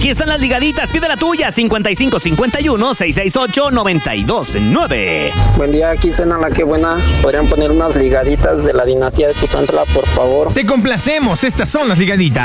Aquí están las ligaditas, pide la tuya, 5551-668-929. Buen día, aquí suena La Que Buena. ¿Podrían poner unas ligaditas de la dinastía de Tuzantla, por favor? Te complacemos, estas son las ligaditas.